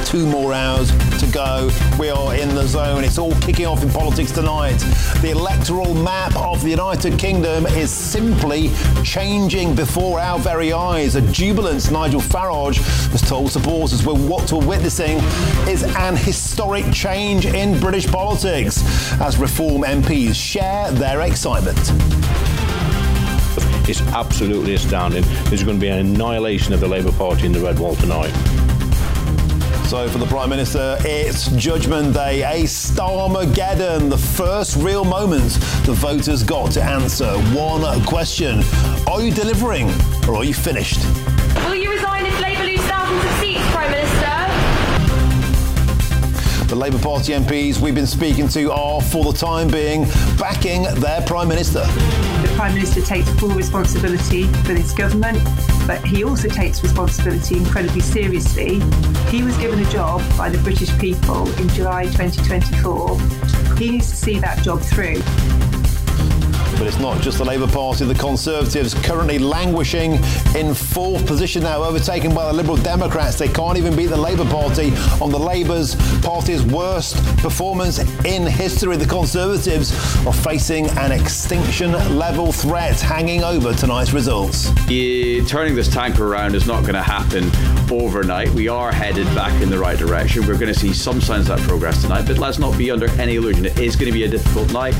2 more hours to go. We are in the zone. It's all kicking off in politics tonight. The electoral map of the United Kingdom is simply changing before our very eyes. A jubilant Nigel Farage has told supporters what we're witnessing is an historic change in British politics as Reform MPs share their excitement. It's absolutely astounding. There's going to be an annihilation of the Labour Party in the Red Wall tonight. So for the Prime Minister, it's Judgment Day, a Starmageddon, the first real moment the voters got to answer one question. Are you delivering or are you finished? Will you resign if Labour lose thousands of seats, Prime Minister? The Labour Party MPs we've been speaking to are, for the time being, backing their Prime Minister. The Prime Minister takes full responsibility for this government, but he also takes responsibility incredibly seriously. He was given a job by the British people in July 2024. He needs to see that job through. But it's not just the Labour Party. The Conservatives currently languishing in 4th position now, overtaken by the Liberal Democrats. They can't even beat the Labour Party on the Labour's Party's worst performance in history. The Conservatives are facing an extinction-level threat hanging over tonight's results. Turning this tanker around is not going to happen overnight. We are headed back in the right direction. We're going to see some signs of that progress tonight, but let's not be under any illusion. It is going to be a difficult night.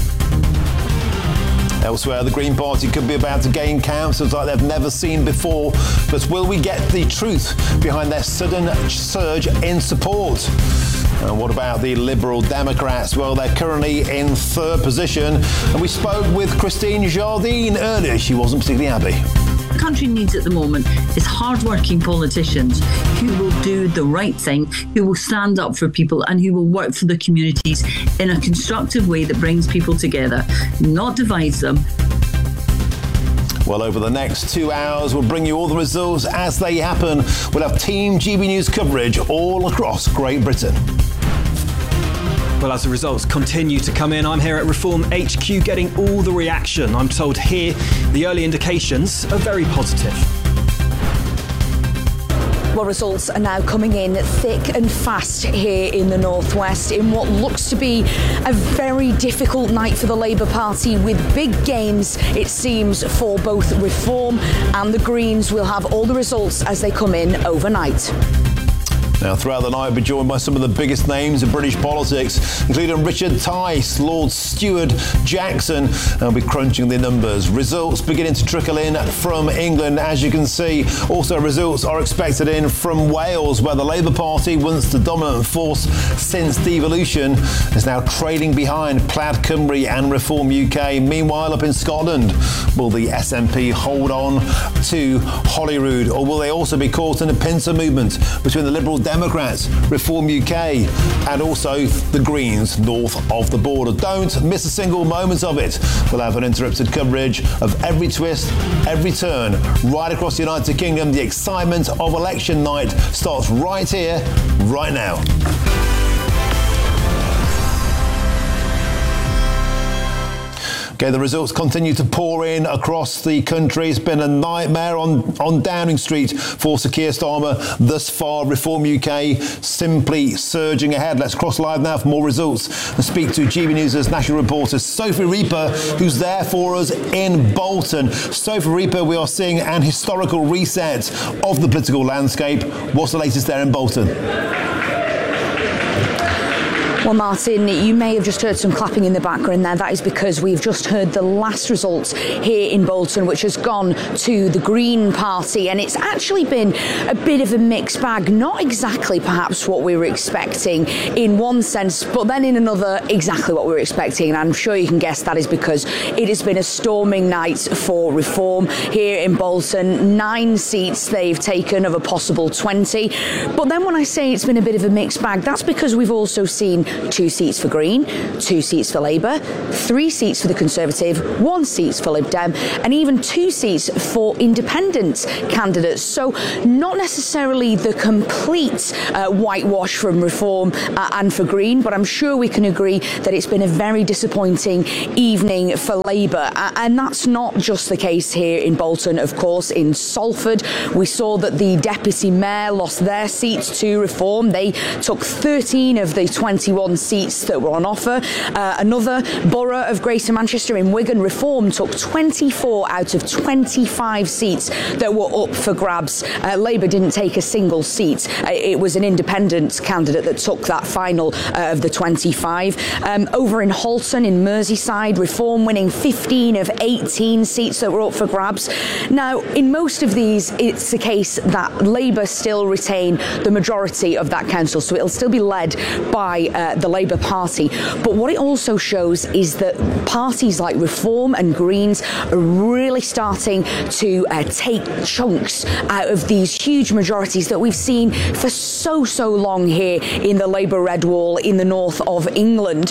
Elsewhere, the Green Party could be about to gain councils like they've never seen before. But will we get the truth behind their sudden surge in support? And what about the Liberal Democrats? Well, they're currently in 3rd position. And we spoke with Christine Jardine earlier. She wasn't particularly happy. The country needs at the moment is hard-working politicians who will do the right thing, who will stand up for people and who will work for the communities in a constructive way that brings people together, not divides them. Well, over the next 2 hours, we'll bring you all the results as they happen. We'll have Team GB News coverage all across Great Britain. Well, as the results continue to come in, I'm here at Reform HQ getting all the reaction. I'm told here the early indications are very positive. Well, results are now coming in thick and fast here in the northwest in what looks to be a very difficult night for the Labour Party with big gains, it seems, for both Reform and the Greens. We'll have all the results as they come in overnight. Now, throughout the night, we'll be joined by some of the biggest names in British politics, including Richard Tice, Lord Stewart Jackson, and we'll be crunching the numbers. Results beginning to trickle in from England, as you can see. Also, results are expected in from Wales, where the Labour Party, once the dominant force since devolution, is now trailing behind Plaid Cymru and Reform UK. Meanwhile, up in Scotland, will the SNP hold on to Holyrood, or will they also be caught in a pincer movement between the Liberal Democrats, Reform UK, and also the Greens north of the border? Don't miss a single moment of it. We'll have uninterrupted coverage of every twist, every turn, right across the United Kingdom. The excitement of election night starts right here, right now. Okay, the results continue to pour in across the country. It's been a nightmare on Downing Street for Sir Keir Starmer thus far. Reform UK simply surging ahead. Let's cross live now for more results and speak to GB News' national reporter Sophie Reaper, who's there for us in Bolton. Sophie Reaper, we are seeing an historical reset of the political landscape. What's the latest there in Bolton? Well, Martin, you may have just heard some clapping in the background there. That is because we've just heard the last results here in Bolton, which has gone to the Green Party. And it's actually been a bit of a mixed bag. Not exactly perhaps what we were expecting in one sense, but then in another, exactly what we were expecting. And I'm sure you can guess that is because it has been a storming night for Reform here in Bolton. 9 seats they've taken of a possible 20. But then when I say it's been a bit of a mixed bag, that's because we've also seen 2 seats for Green, 2 seats for Labour, 3 seats for the Conservative, 1 seat for Lib Dem, and even 2 seats for independent candidates. So not necessarily the complete whitewash from Reform and for Green, but I'm sure we can agree that it's been a very disappointing evening for Labour. And that's not just the case here in Bolton, of course. In Salford, we saw that the Deputy Mayor lost their seats to Reform. They took 13 of the 21 seats that were on offer. Another borough of Greater Manchester, in Wigan, Reform took 24 out of 25 seats that were up for grabs. Labour didn't take a single seat. It was an independent candidate that took that final of the 25. Over in Halton, in Merseyside, Reform winning 15 of 18 seats that were up for grabs. Now, in most of these, it's the case that Labour still retain the majority of that council, so it'll still be led by the Labour Party. But what it also shows is that parties like Reform and Greens are really starting to take chunks out of these huge majorities that we've seen for so long here in the Labour Red Wall in the north of England.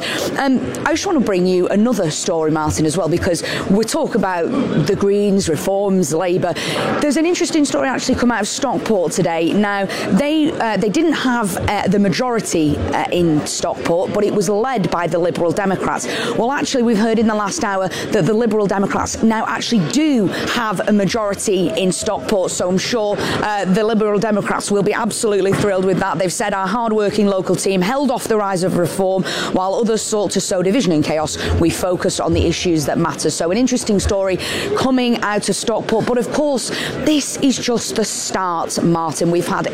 I just want to bring you another story, Martin, as well, because we talk about the Greens, Reforms, Labour. There's an interesting story actually come out of Stockport today. Now, they didn't have the majority in Stockport, but it was led by the Liberal Democrats. Well, actually, we've heard in the last hour that the Liberal Democrats now actually do have a majority in Stockport, so I'm sure the Liberal Democrats will be absolutely thrilled with that. They've said our hard-working local team held off the rise of Reform while others sought to sow division and chaos. We focused on the issues that matter. So an interesting story coming out of Stockport. But of course, this is just the start, Martin. We've had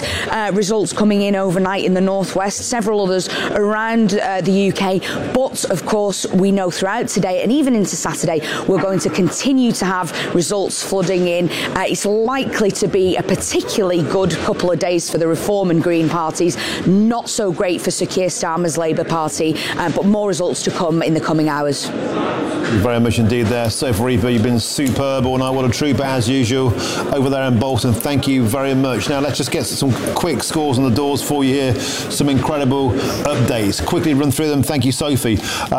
8 results coming in overnight in the northwest, several others around the UK. But of course, we know throughout today and even into Saturday, we're going to continue to have results flooding in. It's likely to be a particularly good couple of days for the Reform and Green parties. Not so great for Sir Keir Starmer's Labour Party, but more results to come in the coming hours. Very much indeed there. Sophie Reaper, you've been superb all night. What a trooper as usual over there in Bolton. Thank you very much. Now let's just get some quick scores on the doors for you here. Some incredible updates. Quickly run through them. Thank you, Sophie.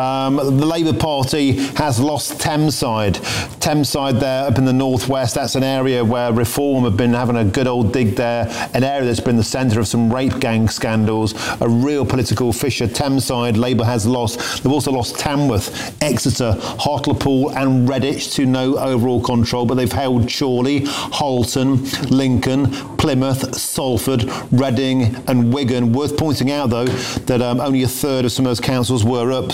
The Labour Party has lost Thameside. Thameside there up in the northwest. That's an area where Reform have been having a good old dig there. An area that's been the centre of some rape gang scandals. A real political fissure. Thameside, Labour has lost. They've also lost Tamworth, Exeter, Hartlepool and Redditch to no overall control, but they've held Chorley, Halton, Lincoln, Plymouth, Salford, Reading and Wigan. Worth pointing out, though, that only a third of some of those councils were up,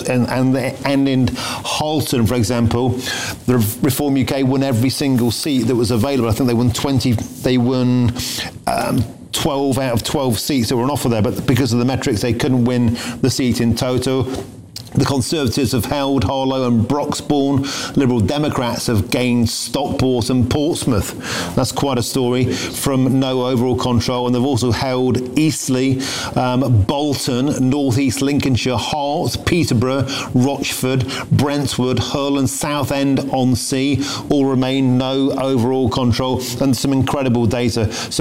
and in Halton, for example, the Reform UK won every single seat that was available. I think they won 12 out of 12 seats that were on offer there, but because of the metrics, they couldn't win the seat in total. The Conservatives have held Harlow and Broxbourne. Liberal Democrats have gained Stockport and Portsmouth. That's quite a story from no overall control. And they've also held Eastleigh, Bolton, North East Lincolnshire, Hart, Peterborough, Rochford, Brentwood, Hull and Southend-on-Sea. All remain no overall control. And some incredible data.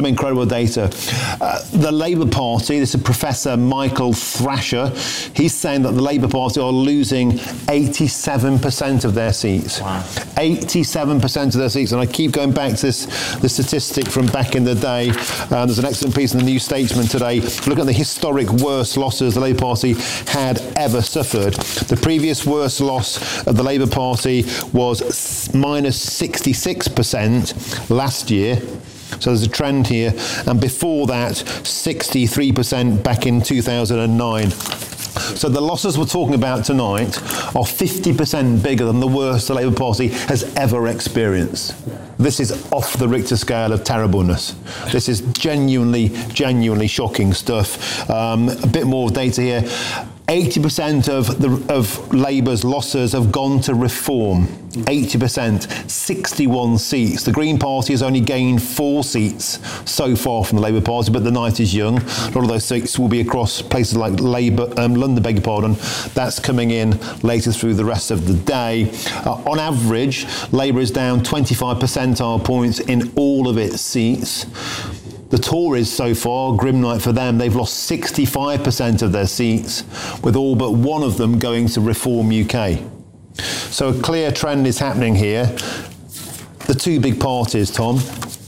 The Labour Party, this is Professor Michael Thrasher. He's saying that the Labour Party are losing 87% of their seats. Wow. 87% of their seats. And I keep going back to the statistic from back in the day. There's an excellent piece in the New Statesman today. Look at the historic worst losses the Labour Party had ever suffered. The previous worst loss of the Labour Party was minus 66% last year. So there's a trend here. And before that, 63% back in 2009. So the losses we're talking about tonight are 50% bigger than the worst the Labour Party has ever experienced. This is off the Richter scale of terribleness. This is genuinely shocking stuff. A bit more data here. 80% of Labour's losses have gone to Reform. 80%, 61 seats. The Green Party has only gained 4 seats so far from the Labour Party, but the night is young. A lot of those seats will be across places like London, beg your pardon. That's coming in later through the rest of the day. On average, Labour is down 25 percentile points in all of its seats. The Tories so far, grim night for them, they've lost 65% of their seats, with all but one of them going to Reform UK. So a clear trend is happening here. The two big parties, Tom,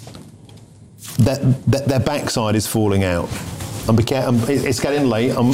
their backside is falling out. It's getting late. I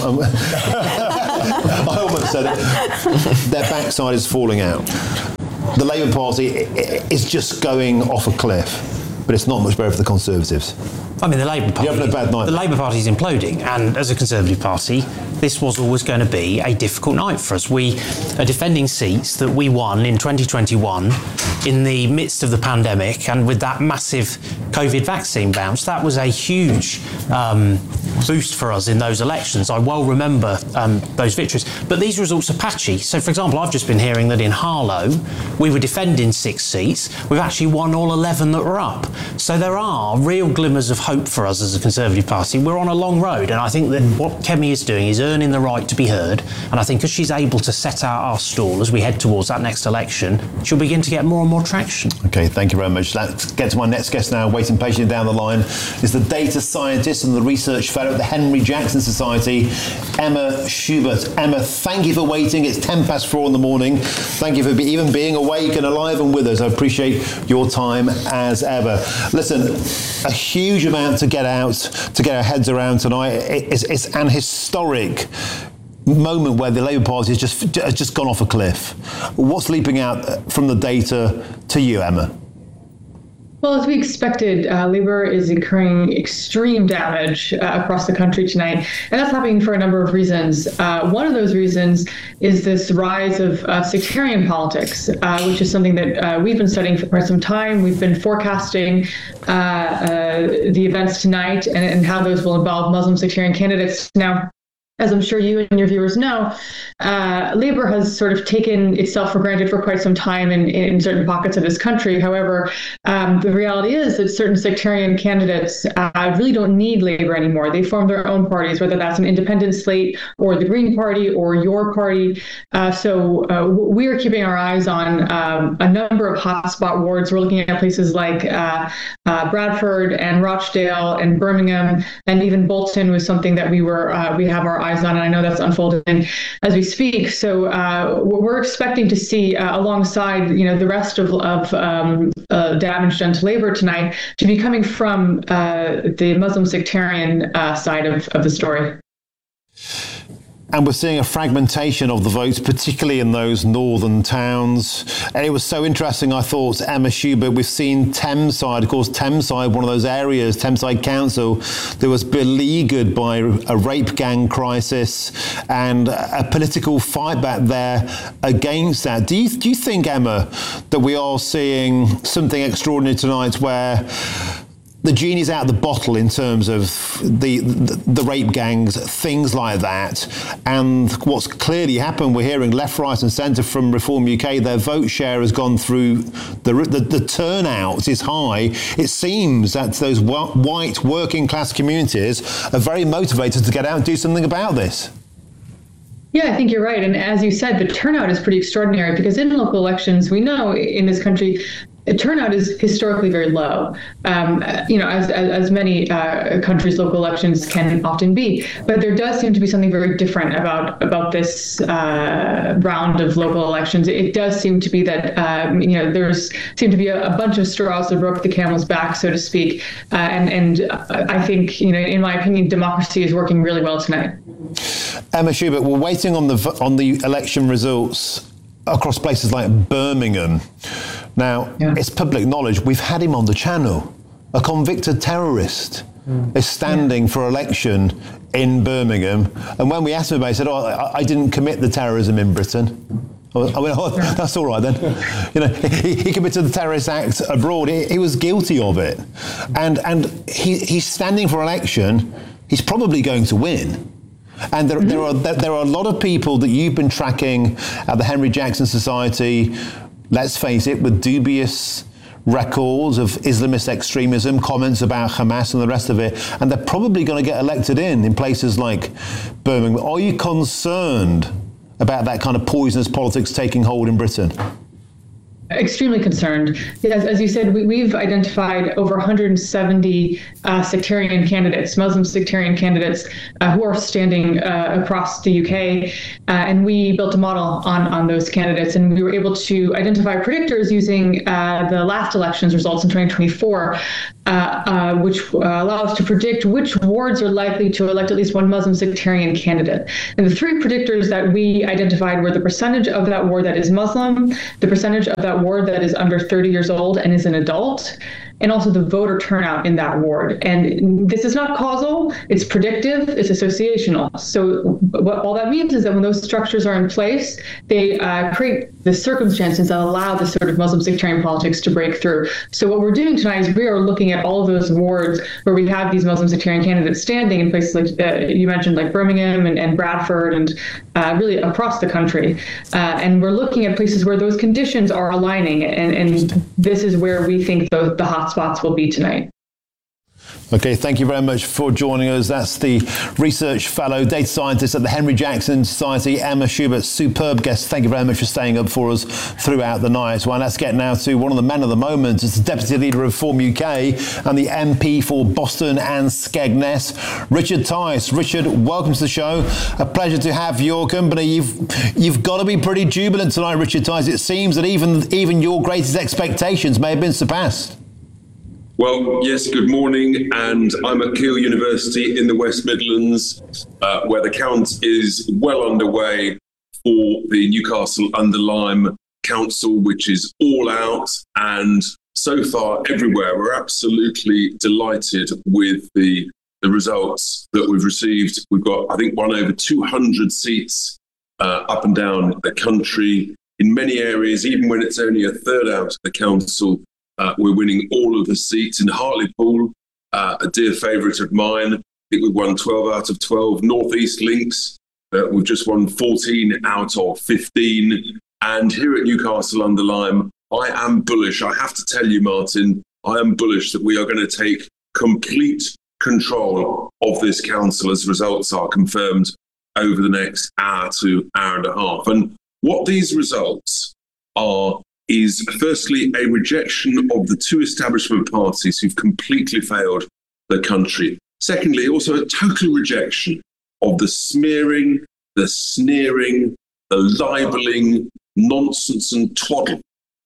almost said it. Their backside is falling out. The Labour Party is just going off a cliff, but it's not much better for the Conservatives. I mean, the Labour Party. You're having a bad night. The Labour Party is imploding, and as a Conservative Party, this was always going to be a difficult night for us. We are defending seats that we won in 2021 in the midst of the pandemic, and with that massive COVID vaccine bounce, that was a huge boost for us in those elections. I well remember those victories. But these results are patchy. So, for example, I've just been hearing that in Harlow, we were defending 6 seats. We've actually won all 11 that were up. So there are real glimmers of hope for us as a Conservative Party. We're on a long road, and I think that what Kemi is doing is earning the right to be heard. And I think as she's able to set out our stall as we head towards that next election, she'll begin to get more and more traction. OK, thank you very much. Let's get to my next guest now. Waiting patiently down the line is the data scientist and the research fellow at the Henry Jackson Society, Emma Schubert. Emma, thank you for waiting. It's 4:10 in the morning. Thank you for even being awake and alive and with us. I appreciate your time as ever. Listen, a huge amount to get out, to get our heads around tonight. It's an historic moment where the Labour Party has just gone off a cliff. What's leaping out from the data to you, Emma? Well, as we expected, Labour is incurring extreme damage across the country tonight, and that's happening for a number of reasons. One of those reasons is this rise of sectarian politics, which is something that we've been studying for quite some time. We've been forecasting the events tonight and how those will involve Muslim sectarian candidates. Now, as I'm sure you and your viewers know, Labour has sort of taken itself for granted for quite some time in certain pockets of this country. However, the reality is that certain sectarian candidates really don't need Labour anymore. They form their own parties, whether that's an independent slate or the Green Party or your party. So we are keeping our eyes on a number of hotspot wards. We're looking at places like Bradford and Rochdale and Birmingham, and even Bolton was something that we have our eyes on, and I know that's unfolding as we speak. So we're expecting to see, alongside the rest of damage done to Labour tonight, to be coming from the Muslim sectarian side of the story. And we're seeing a fragmentation of the votes, particularly in those northern towns. And it was so interesting, I thought, Emma Schubert, we've seen Thameside, of course, Thameside, one of those areas, Thameside Council, that was beleaguered by a rape gang crisis and a political fight back there against that. Do you think, Emma, that we are seeing something extraordinary tonight where the genie's out of the bottle in terms of the rape gangs, things like that, and what's clearly happened, we're hearing left, right and centre from Reform UK, their vote share has gone through, the turnout is high. It seems that those white working class communities are very motivated to get out and do something about this. Yeah, I think you're right. And as you said, the turnout is pretty extraordinary because in local elections, we know in this country, turnout is historically very low, as many countries' local elections can often be. But there does seem to be something very different about this round of local elections. It does seem to be that there's seem to be a bunch of straws that broke the camel's back, so to speak. And I think, in my opinion, democracy is working really well tonight. Emma Schubert, we're waiting on the election results across places like Birmingham. Now, It's public knowledge. We've had him on the channel. A convicted terrorist is standing for election in Birmingham. And when we asked him about it, he said, I didn't commit the terrorism in Britain. I went, that's all right then. He committed the terrorist act abroad. He was guilty of it. And he's standing for election. He's probably going to win. And there are a lot of people that you've been tracking at the Henry Jackson Society, let's face it, with dubious records of Islamist extremism, comments about Hamas and the rest of it, and they're probably going to get elected in places like Birmingham. Are you concerned about that kind of poisonous politics taking hold in Britain? Extremely concerned. As you said, we've identified over 170 sectarian candidates, Muslim sectarian candidates, who are standing across the UK, and we built a model on those candidates, and we were able to identify predictors using the last elections results in 2024, which allow us to predict which wards are likely to elect at least one Muslim sectarian candidate. And the three predictors that we identified were the percentage of that ward that is Muslim, the percentage of that ward that is under 30 years old and is an adult, and also the voter turnout in that ward. And this is not causal, it's predictive, it's associational. So what all that means is that when those structures are in place, they create the circumstances that allow this sort of Muslim sectarian politics to break through. So what we're doing tonight is we are looking at all of those wards where we have these Muslim sectarian candidates standing in places like you mentioned, like Birmingham and Bradford, and really across the country. And we're looking at places where those conditions are aligning, and this is where we think the hotspots will be tonight. Okay, thank you very much for joining us. That's the research fellow, data scientist at the Henry Jackson Society, Emma Schubert. Superb guest. Thank you very much for staying up for us throughout the night. Well, let's get now to one of the men of the moment. It's the Deputy Leader of Reform UK and the MP for Boston and Skegness, Richard Tice. Richard, welcome to the show. A pleasure to have your company. You've got to be pretty jubilant tonight, Richard Tice. It seems that even your greatest expectations may have been surpassed. Well, yes, good morning. And I'm at Keele University in the West Midlands, where the count is well underway for the Newcastle-under-Lyme Council, which is all out. And so far, everywhere, we're absolutely delighted with the results that we've received. We've got, I think, won over 200 seats up and down the country. In many areas, even when it's only a third out of the council, we're winning all of the seats. In Hartlepool, a dear favourite of mine, I think we've won 12 out of 12. North East Links, we've just won 14 out of 15. And here at Newcastle-under-Lyme, I am bullish. I have to tell you, Martin, I am bullish that we are going to take complete control of this council as results are confirmed over the next hour to hour and a half. And what these results are is firstly a rejection of the two establishment parties who've completely failed the country. Secondly, also a total rejection of the smearing, the sneering, the libelling, nonsense and twaddle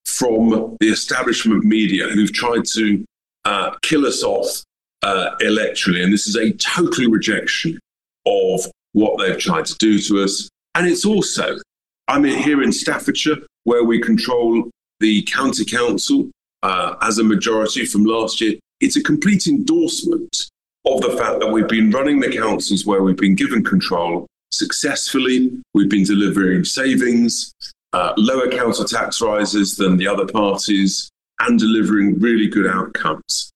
from the establishment media who've tried to kill us off electorally. And this is a total rejection of what they've tried to do to us. And it's also, I'm here in Staffordshire, where we control the county council as a majority from last year. It's a complete endorsement of the fact that we've been running the councils where we've been given control successfully. We've been delivering savings, lower council tax rises than the other parties, and delivering really good outcomes.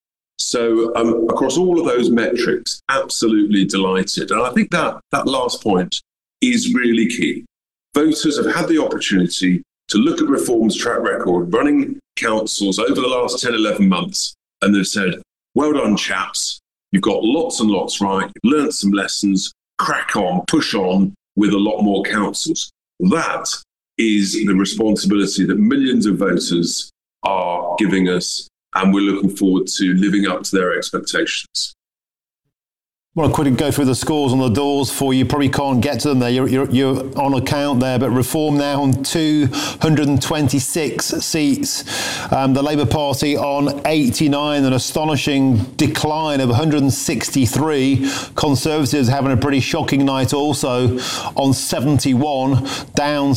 So across all of those metrics, absolutely delighted. And I think that last point is really key. Voters have had the opportunity to look at Reform's track record running councils over the last 10, 11 months, and they've said, well done, chaps. You've got lots and lots right. You've learned some lessons. Crack on, push on with a lot more councils. That is the responsibility that millions of voters are giving us, and we're looking forward to living up to their expectations. Well, I'll quickly go through the scores on the doors for you. Probably can't get to them there. You're on a count there, but Reform now on 226 seats. The Labour Party on 89, an astonishing decline of 163. Conservatives having a pretty shocking night also on 71, down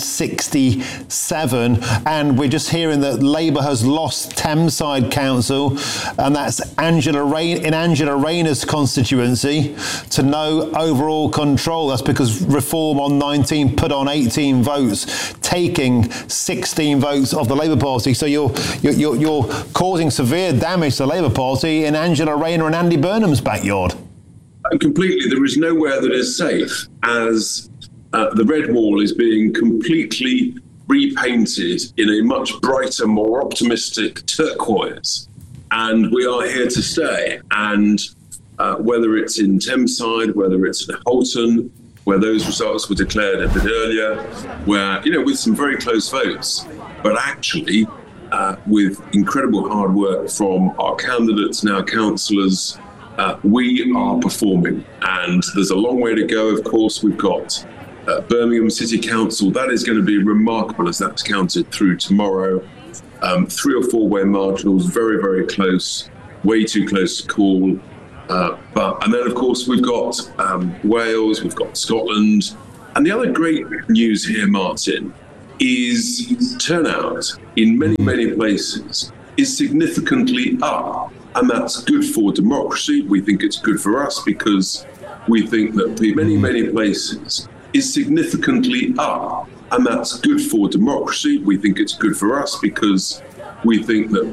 67. And we're just hearing that Labour has lost Thameside Council, and that's Angela Rayner's constituency, to no overall control. That's because Reform on 19 put on 18 votes, taking 16 votes of the Labour Party. So you're causing severe damage to the Labour Party in Angela Rayner and Andy Burnham's backyard. Completely. There is nowhere that is safe as the Red Wall is being completely repainted in a much brighter, more optimistic turquoise. And we are here to stay. And whether it's in Thameside, whether it's in Holton, where those results were declared a bit earlier, where, with some very close votes, but actually with incredible hard work from our candidates, now councillors, we are performing. And there's a long way to go, of course. We've got Birmingham City Council. That is going to be remarkable as that's counted through tomorrow. 3 or 4 way marginals, very, very close, way too close to call. And then, of course, we've got Wales, we've got Scotland. And the other great news here, Martin, is turnout in many, many places is significantly up. And that's good for democracy. We think it's good for us because we think that many, many places is significantly up. And that's good for democracy. We think it's good for us because we think that